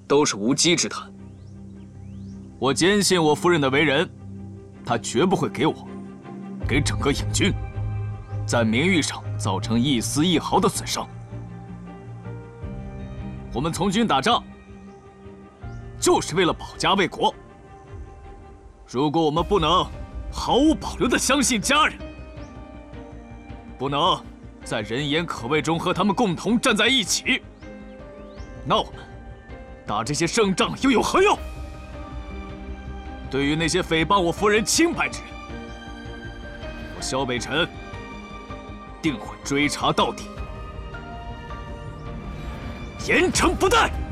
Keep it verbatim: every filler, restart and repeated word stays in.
都是无稽之谈。 我坚信我夫人的为人，她绝不会给我，给整个影军，在名誉上造成一丝一毫的损伤。我们从军打仗，就是为了保家卫国。如果我们不能毫无保留地相信家人，不能在人言可畏中和他们共同站在一起，那我们打这些胜仗又有何用？对于那些诽谤我夫人清白之人，我萧北辰定会追查到底，严惩不贷。